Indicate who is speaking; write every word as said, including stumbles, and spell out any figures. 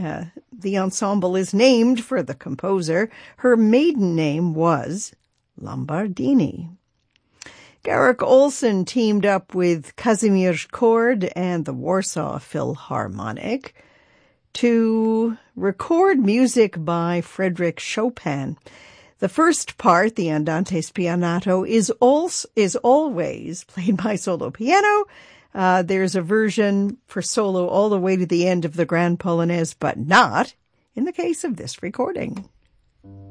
Speaker 1: Uh, the ensemble is named for the composer. Her maiden name was Lombardini. Garrick Olson teamed up with Kazimierz Kord and the Warsaw Philharmonic to record music by Frédéric Chopin. The first part, the Andante Spianato, is, also, is always played by solo piano. Uh, there's a version for solo all the way to the end of the Grand Polonaise, but not in the case of this recording.